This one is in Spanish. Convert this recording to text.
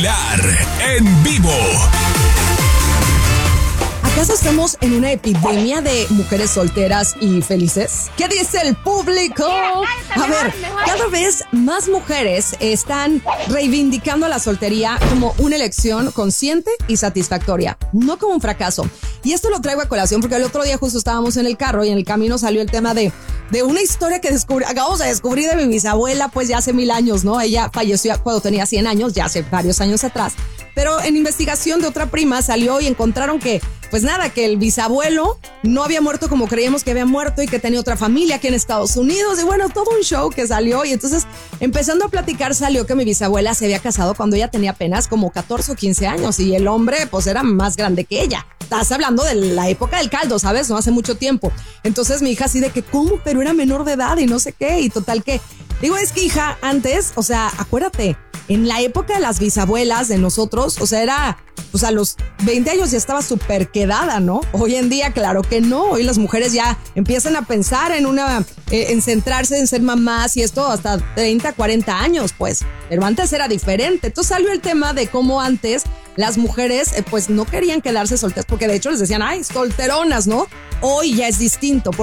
Aguilar en vivo. ¿Acaso estamos en una epidemia de mujeres solteras y felices? ¿Qué dice el público? A ver, cada vez más mujeres están reivindicando la soltería como una elección consciente y satisfactoria, no como un fracaso. Y esto lo traigo a colación porque el otro día justo estábamos en el carro y en el camino salió el tema de una historia que acabamos de descubrir de mi bisabuela, pues ya hace 1000 años, ¿no? Ella falleció cuando tenía 100 años, ya hace varios años atrás. Pero en investigación de otra prima salió y encontraron que, pues nada, que el bisabuelo no había muerto como creíamos que había muerto y que tenía otra familia aquí en Estados Unidos. Y bueno, todo un show que salió. Y entonces, empezando a platicar, salió que mi bisabuela se había casado cuando ella tenía apenas como 14 o 15 años. Y el hombre, pues era más grande que ella. Estás hablando de la época del caldo, ¿sabes? No hace mucho tiempo. Entonces mi hija así de que, ¿cómo? Pero era menor de edad y no sé qué. Y total que, digo, es que hija, antes, o sea, acuérdate, en la época de las bisabuelas de nosotros, o sea, era, pues a los 20 años ya estaba súper quedada, ¿no? Hoy en día, claro que no. Hoy las mujeres ya empiezan a pensar en centrarse en ser mamás y esto hasta 30, 40 años, pues. Pero antes era diferente. Entonces salió el tema de cómo antes las mujeres, pues no querían quedarse solteras, porque de hecho les decían, ay, solteronas, ¿no? Hoy ya es distinto,